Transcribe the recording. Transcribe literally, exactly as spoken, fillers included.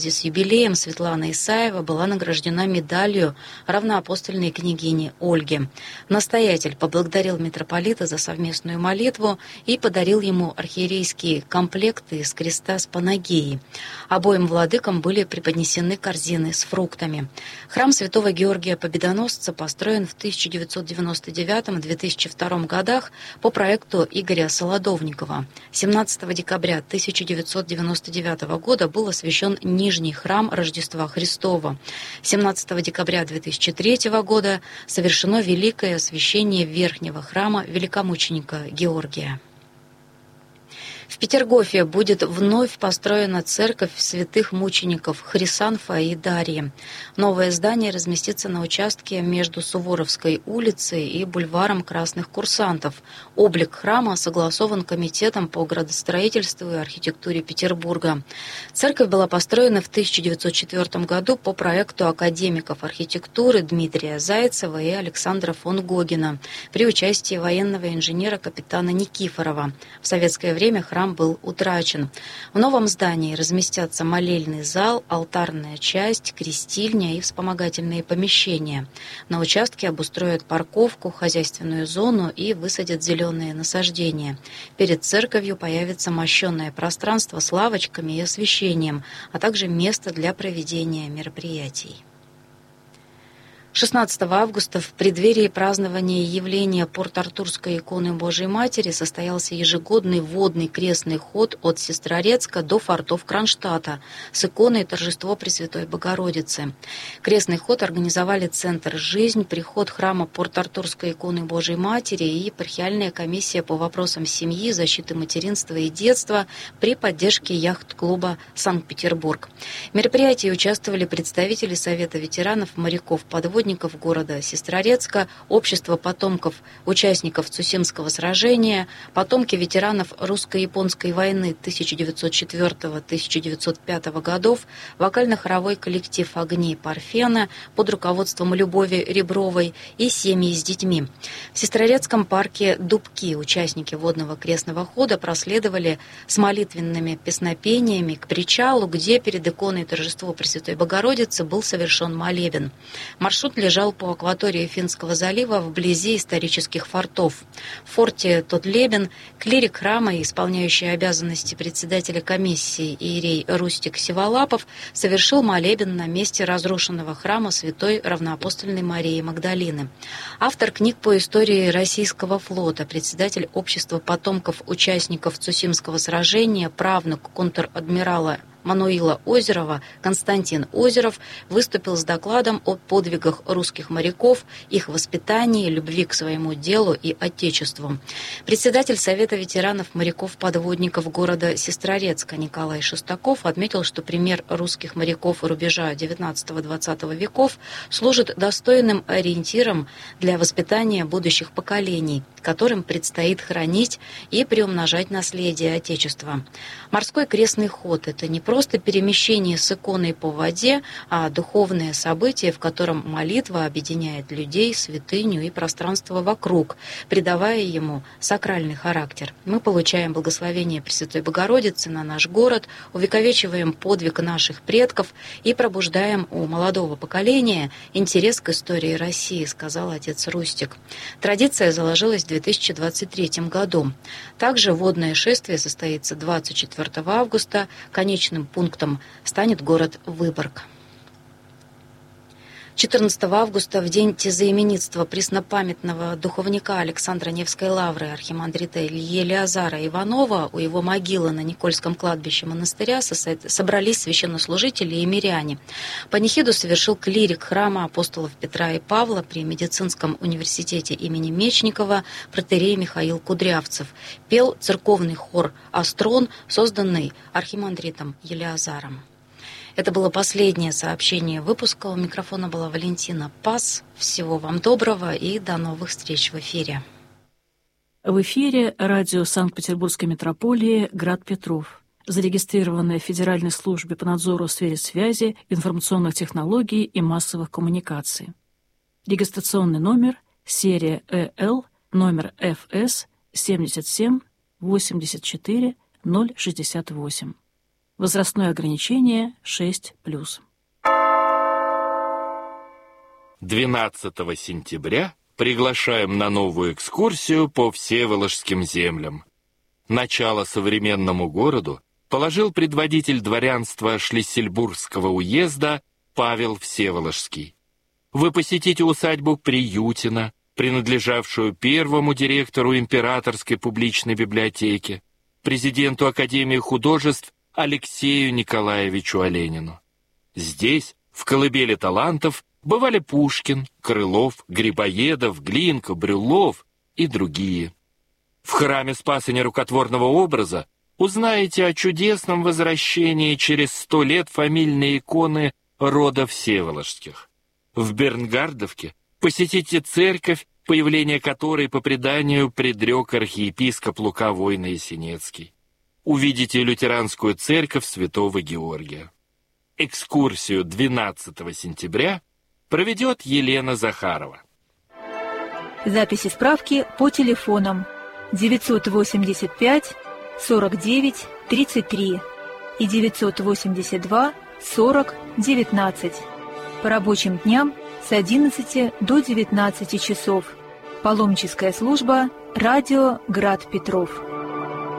С юбилеем Светлана Исаева была награждена медалью равноапостольной княгини Ольги. Настоятель поблагодарил митрополита за совместную молитву и подарил ему архиерейские комплекты из креста с панагией. Обоим владыкам были преподнесены корзины с фруктами. Храм святого Георгия Победоносца построен в тысяча девятьсот девяносто девятом — две тысячи втором годах по проекту Игоря Солодовникова. семнадцатого декабря тысяча девятьсот девяносто девятого года был освящен Нижний храм Рождества Христова. семнадцатого декабря две тысячи третьего года совершено великое освящение верхнего храма великомученика Георгия. В Петергофе будет вновь построена церковь святых мучеников Хрисанфа и Дарьи. Новое здание разместится на участке между Суворовской улицей и бульваром Красных Курсантов. Облик храма согласован Комитетом по градостроительству и архитектуре Петербурга. Церковь была построена в тысяча девятьсот четвёртом году по проекту академиков архитектуры Дмитрия Зайцева и Александра фон Гогена при участии военного инженера капитана Никифорова. В советское время храм был утрачен. В новом здании разместятся молельный зал, алтарная часть, крестильня и вспомогательные помещения. На участке обустроят парковку, хозяйственную зону и высадят зеленые насаждения. Перед церковью появится мощенное пространство с лавочками и освещением, а также место для проведения мероприятий. шестнадцатого августа в преддверии празднования явления Порт-Артурской иконы Божией Матери состоялся ежегодный водный крестный ход от Сестрорецка до фортов Кронштадта с иконой Торжество Пресвятой Богородицы. Крестный ход организовали Центр «Жизнь», приход храма Порт-Артурской иконы Божией Матери и епархиальная комиссия по вопросам семьи, защиты материнства и детства при поддержке яхт-клуба «Санкт-Петербург». В мероприятии участвовали представители Совета ветеранов моряков-подводников города Сестрорецка, общество потомков участников Цусимского сражения, потомки ветеранов русско-японской войны тысяча девятьсот четвёртого — тысяча девятьсот пятого годов, вокально-хоровой коллектив «Огни» Парфена под руководством Любови Ребровой и семьи с детьми. В Сестрорецком парке Дубки участники водного крестного хода проследовали с молитвенными песнопениями к причалу, где перед иконой Торжества Пресвятой Богородицы был совершен молебен. Маршрут лежал по акватории Финского залива вблизи исторических фортов. В форте Тотлебен клирик храма и исполняющий обязанности председателя комиссии иерей Рустик Севалапов совершил молебен на месте разрушенного храма святой равноапостольной Марии Магдалины. Автор книг по истории российского флота, председатель общества потомков участников Цусимского сражения, правнук контр-адмирала Мануила Озерова Константин Озеров выступил с докладом о подвигах русских моряков, их воспитании, любви к своему делу и отечеству. Председатель Совета ветеранов моряков-подводников города Сестрорецка Николай Шестаков отметил, что пример русских моряков рубежа девятнадцатого-двадцатого веков служит достойным ориентиром для воспитания будущих поколений, которым предстоит хранить и приумножать наследие Отечества. Морской крестный ход – это не просто перемещение с иконой по воде, а духовное событие, в котором молитва объединяет людей, святыню и пространство вокруг, придавая ему сакральный характер. Мы получаем благословение Пресвятой Богородицы на наш город, увековечиваем подвиг наших предков и пробуждаем у молодого поколения интерес к истории России, сказал отец Рустик. Традиция заложилась в две тысячи двадцать третьем году. Также водное шествие состоится двадцать четвёртого августа. Конечным пунктом станет город Выборг. четырнадцатого августа, в день тезаименитства преснопамятного духовника Александра Невской лавры архимандрита Елеазара Иванова, у его могилы на Никольском кладбище монастыря собрались священнослужители и миряне. Панихиду совершил клирик храма апостолов Петра и Павла при медицинском университете имени Мечникова протоиерей Михаил Кудрявцев. Пел церковный хор «Астрон», созданный архимандритом Елеазаром. Это было последнее сообщение выпуска. У микрофона была Валентина Пас. Всего вам доброго и до новых встреч в эфире. В эфире радио Санкт-Петербургской метрополии «Град Петров», зарегистрированное в Федеральной службе по надзору в сфере связи, информационных технологий и массовых коммуникаций. Регистрационный номер серия ЭЛ, номер эф эс семьдесят семь восемьдесят четыре ноль шестьдесят восемь. Возрастное ограничение шесть плюс. двенадцатого сентября приглашаем на новую экскурсию по Всеволожским землям. Начало современному городу положил предводитель дворянства Шлиссельбургского уезда Павел Всеволожский. Вы посетите усадьбу Приютина, принадлежавшую первому директору Императорской публичной библиотеки, президенту Академии художеств Алексею Николаевичу Оленину. Здесь, в колыбели талантов, бывали Пушкин, Крылов, Грибоедов, Глинка, Брюллов и другие. В храме Спаса Нерукотворного образа узнаете о чудесном возвращении через сто лет фамильной иконы рода Всеволожских. В Бернгардовке посетите церковь, появление которой по преданию предрек архиепископ Лука Войно-Ясенецкий. Увидите лютеранскую церковь Святого Георгия. Экскурсию двенадцатого сентября проведет Елена Захарова. Записи справки по телефонам девятьсот восемьдесят пять сорок девять тридцать три и девятьсот восемьдесят два сорок девятнадцать. По рабочим дням с одиннадцати до девятнадцати часов. Паломническая служба «Радио Град Петров».